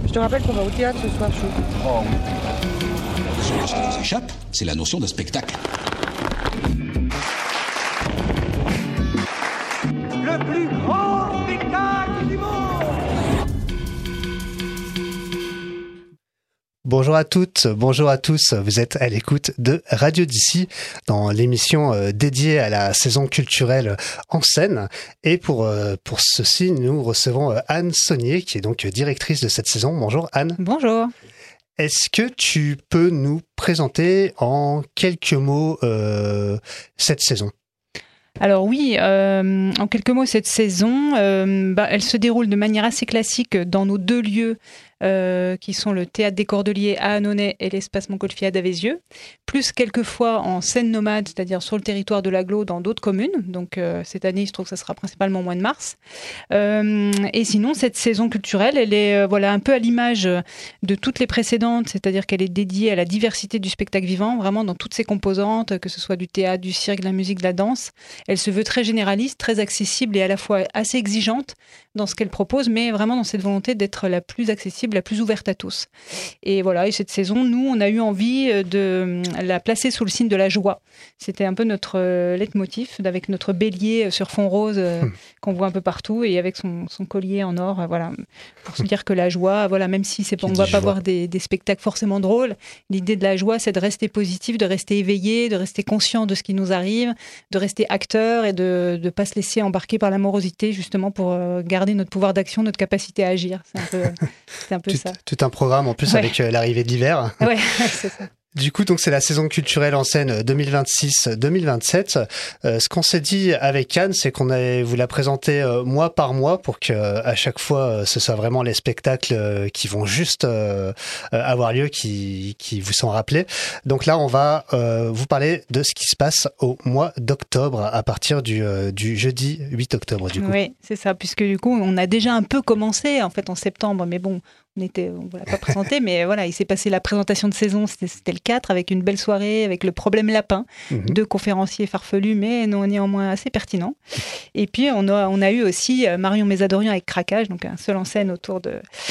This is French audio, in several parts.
Je te rappelle qu'on va au théâtre ce soir, Chou. Oh oui. Ce qui vous échappe, c'est la notion de spectacle. Le plus grand spectacle du monde! Bonjour à toutes, bonjour à tous, vous êtes à l'écoute de Radio d'ici dans l'émission dédiée à la saison culturelle en scène. Et pour ceci, nous recevons Anne Saunier qui est donc directrice de cette saison. Bonjour Anne. Bonjour. Est-ce que tu peux nous présenter en quelques mots cette saison ? Alors oui, en quelques mots, cette saison, elle se déroule de manière assez classique dans nos deux lieux qui sont le Théâtre des Cordeliers à Annonay et l'Espace Montgolfier à Davézieux, plus quelquefois en scène nomade, c'est-à-dire sur le territoire de l'Agglo dans d'autres communes. Donc cette année, je trouve que ça sera principalement au mois de mars. Et sinon, cette saison culturelle, elle est un peu à l'image de toutes les précédentes, c'est-à-dire qu'elle est dédiée à la diversité du spectacle vivant, vraiment dans toutes ses composantes, que ce soit du théâtre, du cirque, de la musique, de la danse. Elle se veut très généraliste, très accessible et à la fois assez exigeante dans ce qu'elle propose, mais vraiment dans cette volonté d'être la plus accessible, la plus ouverte à tous. Et voilà, et cette saison, nous, on a eu envie de la placer sous le signe de la joie. C'était un peu notre leitmotiv, avec notre bélier sur fond rose qu'on voit un peu partout, et avec son collier en or, pour se dire que la joie, même si on ne va pas voir des spectacles forcément drôles, l'idée de la joie, c'est de rester positif, de rester éveillé, de rester conscient de ce qui nous arrive, de rester acteur et de ne pas se laisser embarquer par l'amorosité, justement pour garder notre pouvoir d'action, notre capacité à agir. C'est un peu ça. Tout un programme en plus avec l'arrivée de l'hiver. Ouais, c'est ça. Du coup, donc c'est la saison culturelle en scène 2026-2027. Ce qu'on s'est dit avec Anne, c'est qu'on allait vous la présenter mois par mois pour que à chaque fois ce soit vraiment les spectacles qui vont juste avoir lieu, qui vous sont rappelés. Donc là, on va vous parler de ce qui se passe au mois d'octobre à partir du jeudi 8 octobre. Du coup. Oui, c'est ça, puisque du coup, on a déjà un peu commencé en fait en septembre, mais bon. On ne l'a pas présenté, mais voilà, il s'est passé la présentation de saison, c'était le 4, avec une belle soirée, avec le problème lapin, deux conférenciers farfelus, mais non, néanmoins assez pertinents. Et puis, on a eu aussi Marion Mésadorian avec Craquage, donc un seul en scène autour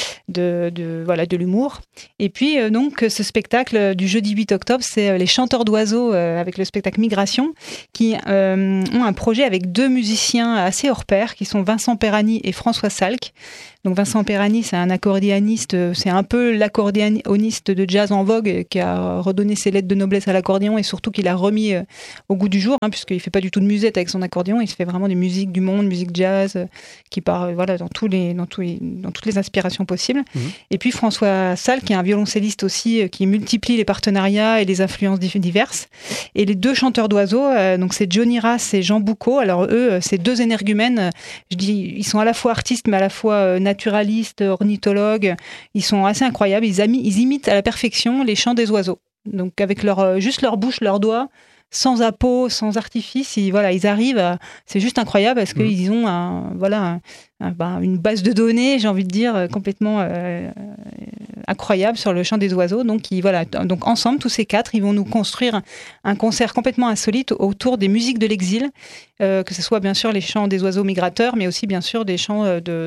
de l'humour. Et puis, donc, ce spectacle du jeudi 8 octobre, c'est les chanteurs d'oiseaux avec le spectacle Migration, qui ont un projet avec deux musiciens assez hors pair, qui sont Vincent Perani et François Salk. Donc Vincent Perani, c'est un accordéoniste, c'est un peu l'accordéoniste de jazz en vogue qui a redonné ses lettres de noblesse à l'accordéon et surtout qui l'a remis au goût du jour, puisqu'il fait pas du tout de musette avec son accordéon, il fait vraiment des musiques du monde, musique jazz, qui part dans toutes les inspirations possibles. Et puis François Salk, qui est un violoncelliste aussi, qui multiplie les partenariats et les influences diverses. Et les deux chanteurs d'oiseaux, donc c'est Johnny Rass et Jean Boucaud. Alors eux, c'est deux énergumènes. Je dis, ils sont à la fois artistes, mais à la fois naturalistes, ornithologues. Ils sont assez incroyables. Ils imitent à la perfection les chants des oiseaux. Donc avec juste leur bouche, leurs doigts, sans appôt, sans artifice, ils arrivent. C'est juste incroyable parce qu'ils ont une base de données, j'ai envie de dire, complètement incroyable sur le chant des oiseaux. Donc ensemble, tous ces quatre, ils vont nous construire un concert complètement insolite autour des musiques de l'exil, que ce soit bien sûr les chants des oiseaux migrateurs, mais aussi bien sûr des chants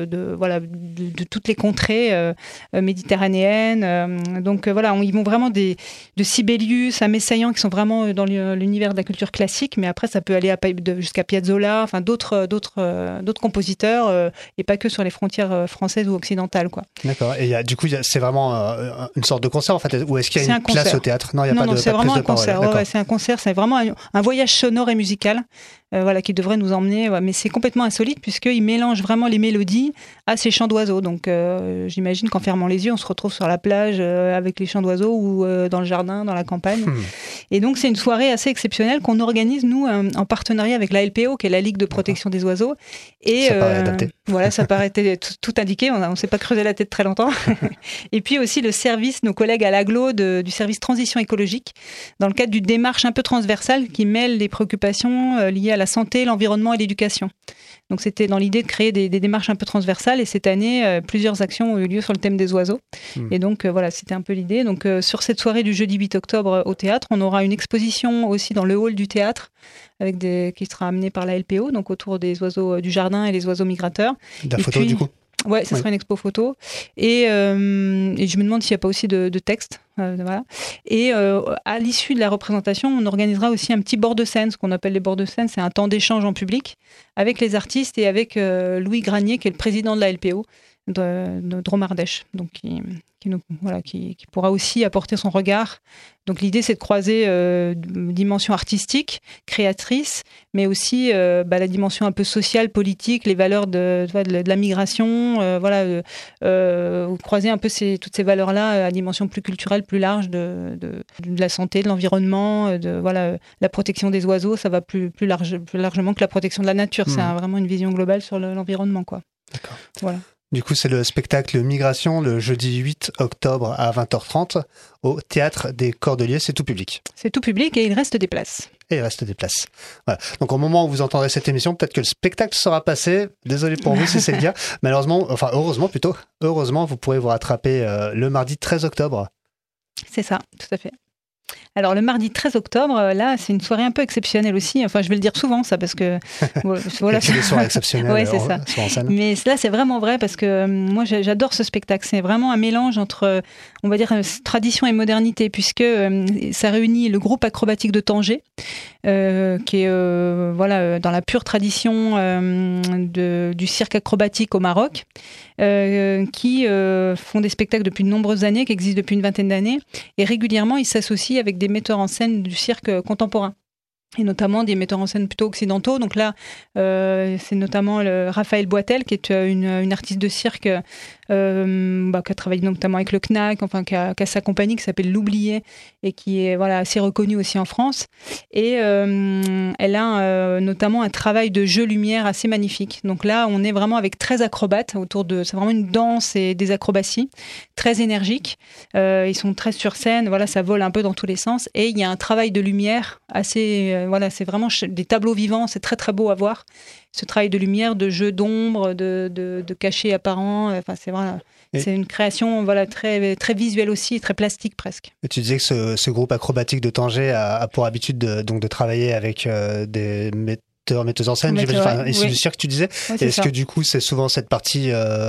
de toutes les contrées méditerranéennes. Ils vont vraiment de Sibelius à Messiaen, qui sont vraiment dans l'univers de la culture classique, mais après ça peut aller jusqu'à Piazzolla, d'autres compositeurs, et pas que sur les frontières françaises ou occidentales, quoi. D'accord. Et c'est vraiment une sorte de concert en fait, ou est-ce qu'il y a une place au théâtre ? Non, il n'y a pas de c'est vraiment un concert. C'est un concert, c'est vraiment un voyage sonore et musical. Qui devrait nous emmener, mais c'est complètement insolite puisqu'il mélange vraiment les mélodies à ces chants d'oiseaux. Donc j'imagine qu'en fermant les yeux, on se retrouve sur la plage avec les chants d'oiseaux ou dans le jardin, dans la campagne. Et donc c'est une soirée assez exceptionnelle qu'on organise, nous, en partenariat avec la LPO, qui est la Ligue de protection des oiseaux. Et ça paraît adapté. Voilà, ça paraît tout indiqué, on ne s'est pas creusé la tête très longtemps. Et puis aussi le service, nos collègues à l'Agglo du service transition écologique, dans le cadre d'une démarche un peu transversale qui mêle les préoccupations liées à la santé, l'environnement et l'éducation. Donc c'était dans l'idée de créer des démarches un peu transversales, et cette année, plusieurs actions ont eu lieu sur le thème des oiseaux. Et donc c'était un peu l'idée. Donc sur cette soirée du jeudi 8 octobre au théâtre, on aura une exposition aussi dans le hall du théâtre, qui sera amenée par la LPO, donc autour des oiseaux du jardin et les oiseaux migrateurs. De la photo du coup. Ouais, ça sera une expo photo. Et je me demande s'il n'y a pas aussi de texte. Voilà. Et à l'issue de la représentation, on organisera aussi un petit bord de scène. Ce qu'on appelle les bords de scène, c'est un temps d'échange en public avec les artistes et avec Louis Granier, qui est le président de la LPO de Dromardèche, donc qui pourra aussi apporter son regard. Donc l'idée, c'est de croiser dimension artistique, créatrice, mais aussi la dimension un peu sociale, politique, les valeurs de la migration, croiser un peu toutes ces valeurs-là à dimension plus culturelle, plus large de la santé, de l'environnement, la protection des oiseaux. Ça va plus largement que la protection de la nature. C'est vraiment une vision globale sur l'environnement, quoi. D'accord. Voilà. Du coup, c'est le spectacle Migration, le jeudi 8 octobre à 20h30 au Théâtre des Cordeliers. C'est tout public. C'est tout public et il reste des places. Voilà. Donc au moment où vous entendrez cette émission, peut-être que le spectacle sera passé. Désolé pour vous si c'est le cas. Malheureusement, heureusement, vous pourrez vous rattraper le mardi 13 octobre. C'est ça, tout à fait. Alors, le mardi 13 octobre, là, c'est une soirée un peu exceptionnelle aussi. Enfin, je vais le dire souvent, ça, parce que... Voilà. C'est des soirées exceptionnelles ouais, c'est ça. En scène. Mais là, c'est vraiment vrai, parce que moi, j'adore ce spectacle. C'est vraiment un mélange entre, on va dire, tradition et modernité, puisque ça réunit le groupe acrobatique de Tanger, qui est dans la pure tradition du cirque acrobatique au Maroc, qui font des spectacles depuis de nombreuses années, qui existent depuis une vingtaine d'années, et régulièrement, ils s'associent avec des metteurs en scène du cirque contemporain, et notamment des metteurs en scène plutôt occidentaux. Donc là, c'est notamment Raphaël Boitel, qui est une artiste de cirque qui a travaillé notamment avec le CNAC, enfin qui a sa compagnie qui s'appelle L'Oublié et qui est assez reconnue aussi en France. Et elle a notamment un travail de jeu-lumière assez magnifique. Donc là, on est vraiment avec 13 acrobates c'est vraiment une danse et des acrobaties très énergiques. Ils sont très sur scène, ça vole un peu dans tous les sens. Et il y a un travail de lumière assez... c'est vraiment des tableaux vivants, c'est très très beau à voir. Ce travail de lumière, de jeu d'ombre, de cachet apparent, c'est une création très, très visuelle aussi, très plastique presque. Et tu disais que ce groupe acrobatique de Tanger a pour habitude de travailler avec des metteuses en scène, issus du cirque, tu disais. Ouais, est-ce que du coup, c'est souvent cette partie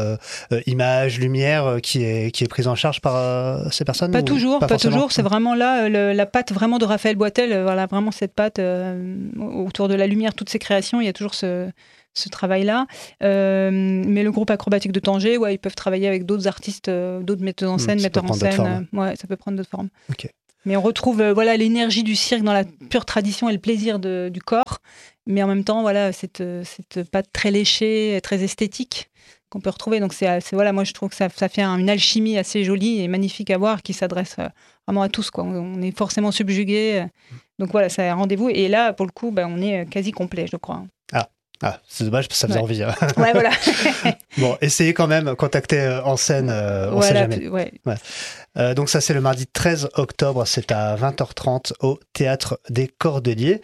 image, lumière qui est prise en charge par ces personnes? Pas toujours. C'est vraiment là la patte vraiment de Raphaël Boitel. Vraiment cette patte autour de la lumière, toutes ces créations. Il y a toujours ce travail-là. Mais le groupe acrobatique de Tanger, ils peuvent travailler avec d'autres artistes, d'autres metteurs en scène, metteurs en scène. Ça peut prendre d'autres formes. Okay. Mais on retrouve l'énergie du cirque dans la pure tradition et le plaisir du corps. Mais en même temps, cette patte très léchée, très esthétique qu'on peut retrouver. Donc moi je trouve que ça fait une alchimie assez jolie et magnifique à voir qui s'adresse vraiment à tous, quoi. On est forcément subjugué. Donc c'est un rendez-vous. Et là, pour le coup, on est quasi complet, je crois. Ah, c'est dommage parce que ça faisait envie. Ouais, voilà. Bon, essayez quand même, contactez en scène, on sait jamais. Ouais. Donc ça, c'est le mardi 13 octobre, c'est à 20h30 au Théâtre des Cordeliers.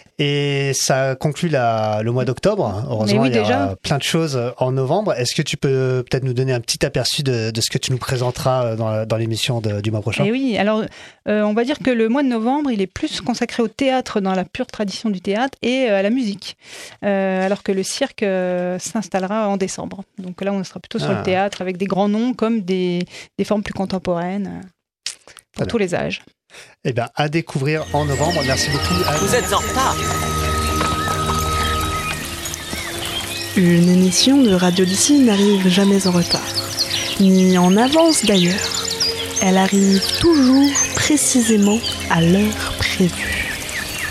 Et ça conclut le mois d'octobre. Heureusement, il y aura plein de choses en novembre. Est-ce que tu peux peut-être nous donner un petit aperçu de ce que tu nous présenteras dans l'émission du mois prochain? Et oui, alors on va dire que le mois de novembre, il est plus consacré au théâtre dans la pure tradition du théâtre et à la musique. Alors que le cirque s'installera en décembre. Donc là, on sera plutôt sur le théâtre avec des grands noms comme des formes plus contemporaines pour tous les âges. Eh bien, à découvrir en novembre. Merci beaucoup. Vous êtes en retard. Une émission de Radio D'ici n'arrive jamais en retard, ni en avance d'ailleurs. Elle arrive toujours précisément à l'heure prévue.